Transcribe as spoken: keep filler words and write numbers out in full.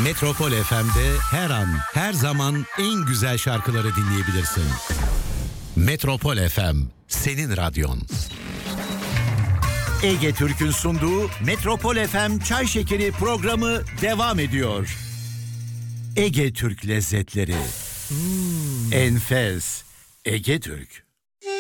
Metropol F M'de her an, her zaman en güzel şarkıları dinleyebilirsin. Metropol F M, senin radyon. Ege Türk'ün sunduğu Metropol F M Çay Şekeri programı devam ediyor. Ege Türk lezzetleri. Hmm. Enfes. Ege Türk.